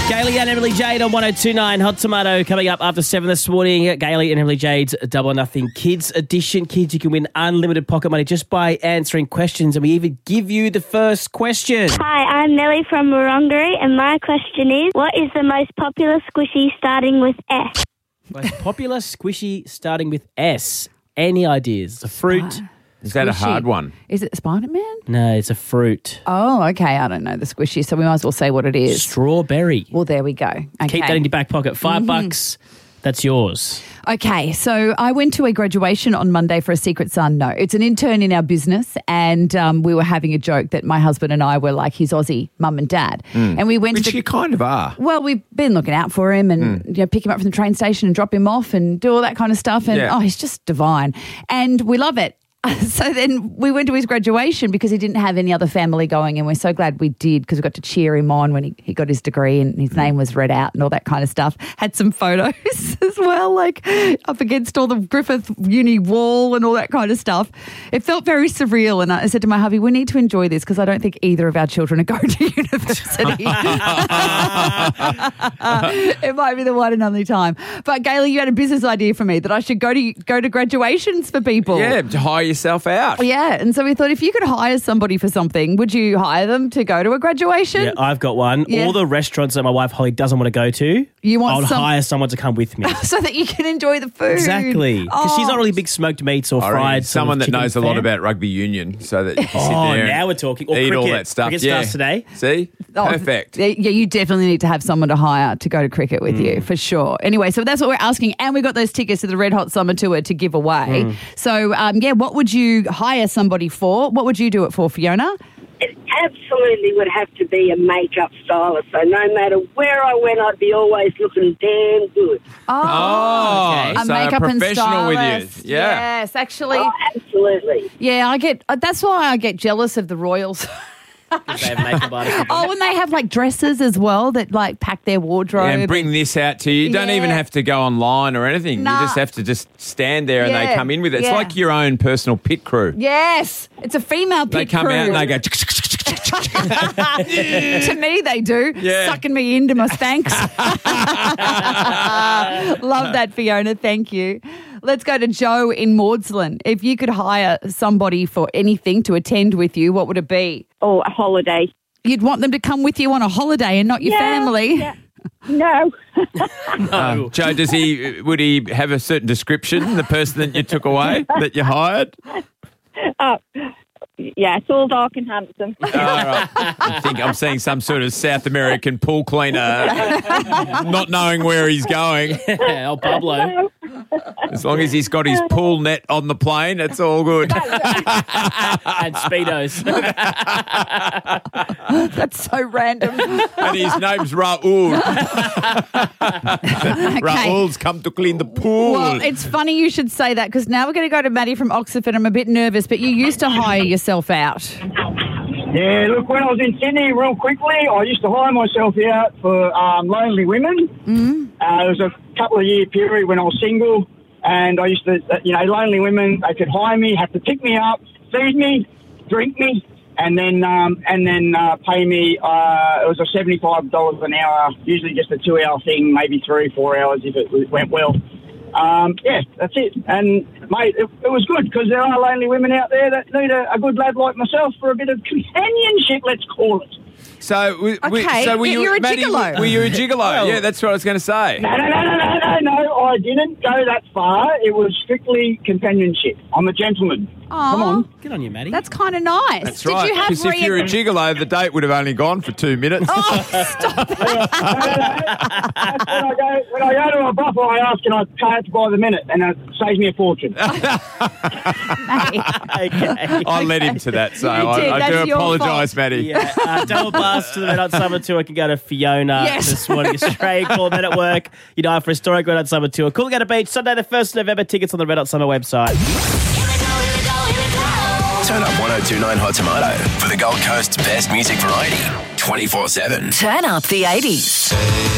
Gailey and Emily Jade on 102.9 Hot Tomato coming up after 7 this morning. Gailey and Emily Jade's Double or Nothing Kids Edition. Kids, you can win unlimited pocket money just by answering questions, and we even give you the first question. Hi, I'm Nellie from Wurundjeri, and my question is, what is the most popular squishy starting with S? Most popular squishy starting with S. Any ideas? It's a fruit. Is that a Squishy. hard one? Is it Spider-Man? No, it's a fruit. Oh, okay. I don't know the squishy, so we might as well say what it is. Strawberry. Well, there we go. Okay. Keep that in your back pocket. $5. That's yours. Okay, so I went to a graduation on Monday for a Secret Son. No, it's an intern in our business, and we were having a joke that my husband and I were like his Aussie mum and dad. And we went Which to you kind of are. Well, we've been looking out for him and pick him up from the train station and drop him off and do all that kind of stuff. And he's just divine. And we love it. So then we went to his graduation because he didn't have any other family going, and we're so glad we did because we got to cheer him on when he got his degree and his name was read out and all that kind of stuff. Had some photos as well, like up against all the Griffith Uni wall and all that kind of stuff. It felt very surreal, and I said to my hubby, we need to enjoy this because I don't think either of our children are going to university. It might be the one and only time. But Gailey, you had a business idea for me that I should go to graduations for people. Yeah, to hire yourself out. Yeah, and so we thought if you could hire somebody for something, would you hire them to go to a graduation? Yeah, I've got one. Yeah. All the restaurants that my wife Holly doesn't want to go to, You want I'll some- hire someone to come with me. So that you can enjoy the food. Exactly. Because she's not really big smoked meats or I reckon fried. someone that chicken knows a lot fan. about rugby union so that you can sit Oh, there now and we're talking. Or eat cricket. all that stuff. Cricket Yeah. starts today. See? Oh, Perfect. Yeah, you definitely need to have someone to hire to go to cricket with you, for sure. Anyway, so that's what we're asking. And we got those tickets to the Red Hot Summer Tour to give away. So, what would you hire somebody for? What would you do it for, Fiona? It absolutely would have to be a makeup stylist. So no matter where I went, I'd be always looking damn good. Oh, okay. A so makeup a and professional with stylist. you. Yeah. Yes, actually. Oh, absolutely. Yeah, that's why I get jealous of the Royals. They have makeup artists. Oh, and they have like dresses as well that like pack their wardrobe. And bring this out to you. You don't even Yeah. have to go online or anything. Nah. You just have to just stand there and they Yeah. come in with it. It's Yeah. like your own personal pit crew. Yes, it's a female They pit come crew. out and they go... To me, they do. Yeah. Sucking me into my thanks. Love that, Fiona. Thank you. Let's go to Joe in Maudslin. If you could hire somebody for anything to attend with you, what would it be? Or a holiday? You'd want them to come with you on a holiday and not your family. Yeah. No. Joe, would he have a certain description, the person that you took away, that you hired? Yeah, it's all dark and handsome. All right. I think I'm seeing some sort of South American pool cleaner not knowing where he's going. Oh, Pablo. As long as he's got his pool net on the plane, it's all good. And Speedos. That's so random. And his name's Raoul. Raoul's come to clean the pool. Well, it's funny you should say that because now we're going to go to Maddie from Oxford. I'm a bit nervous, but you used to hire yourself out. Yeah, look, when I was in Sydney, real quickly, I used to hire myself out for lonely women. It was a couple of year period when I was single, and I used to, lonely women, they could hire me, have to pick me up, feed me, drink me, and then pay me. It was a $75 an hour, usually just a 2-hour thing, maybe 3 or 4 hours if it went well. Yeah, that's it. And, mate, it was good because there are lonely women out there that need a good lad like myself for a bit of companionship, let's call it. So, Okay, were you're a Maddie, gigolo. Were you a gigolo? Yeah, that's what I was going to say. No, I didn't go that far. It was strictly companionship. I'm a gentleman. Come on. Good on you, Maddie. That's kind of nice. That's Did right. you have Because if you're a gigolo, the date would have only gone for 2 minutes. Oh, stop it. When I go to a brothel, I ask, can I pay it by the minute? And it saves me a fortune. Okay. I led him to that, so You did. I do That's your apologise, fault. Maddie. Yeah, double blast to the Red Hot Summer Tour. Can go to Fiona Yes. this morning. Australia, call Men at Work. You know, for historic Red Hot Summer Tour. Coolangatta Beach, Sunday the 1st of November. Tickets on the Red Hot Summer website. Turn up 102.9 Hot Tomato for the Gold Coast's best music variety 24/7. Turn up the 80s.